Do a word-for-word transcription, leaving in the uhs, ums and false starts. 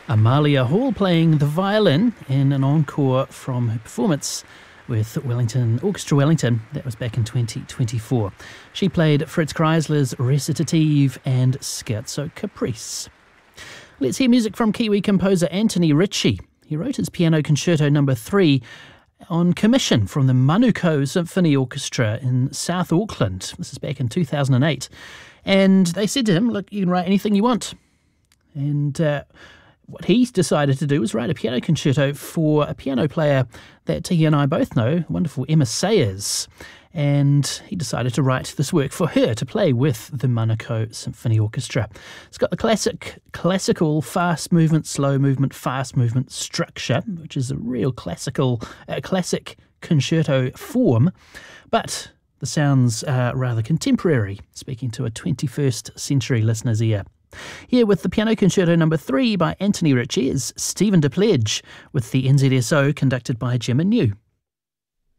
Amalia Hall playing the violin in an encore from her performance with Wellington Orchestra Wellington. That was back in twenty twenty-four. She played Fritz Kreisler's Recitative and Scherzo Caprice. Let's hear music from Kiwi composer Anthony Ritchie. He wrote his piano concerto number three on commission from the Manukau Symphony Orchestra in South Auckland. This is back in two thousand eight. And they said to him, look, you can write anything you want. And uh, what he decided to do was write a piano concerto for a piano player that Tihi and I both know, wonderful Emma Sayers. And he decided to write this work for her to play with the Manukau Symphony Orchestra. It's got the classic, classical fast movement, slow movement, fast movement structure, which is a real classical, uh, classic concerto form. But the sounds are rather contemporary, speaking to a twenty-first century listener's ear. Here with the Piano Concerto number three by Anthony Ritchie is Stephen DePledge with the N Z S O conducted by Gemma New.